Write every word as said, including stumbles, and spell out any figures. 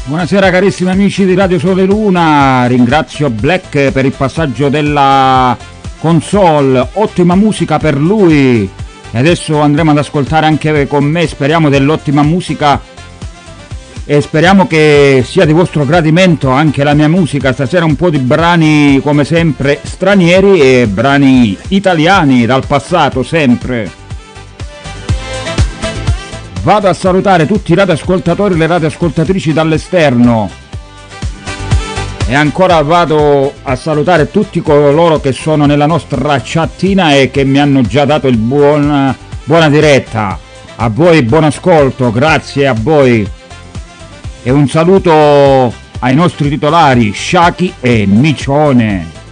Buonasera carissimi amici di Radio Sole Luna, ringrazio Black per il passaggio della console, ottima musica per lui e adesso andremo ad ascoltare anche con me, speriamo dell'ottima musica e speriamo che sia di vostro gradimento anche la mia musica. Stasera un po' di brani come sempre stranieri e brani italiani dal passato sempre. Vado a salutare tutti i radioascoltatori e le radioascoltatrici dall'esterno e ancora vado a salutare tutti coloro che sono nella nostra chattina e che mi hanno già dato il buon, buona diretta. A voi buon ascolto, grazie a voi e un saluto ai nostri titolari Shaki e Micione.